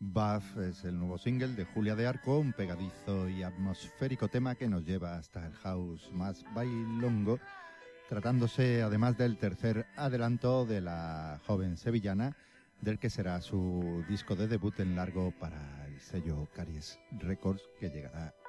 Buff es el nuevo single de Julia de Arco, un pegadizo y atmosférico tema que nos lleva hasta el house más bailongo, tratándose además del tercer adelanto de la joven sevillana, del que será su disco de debut en largo para el sello Caries Records, que llegará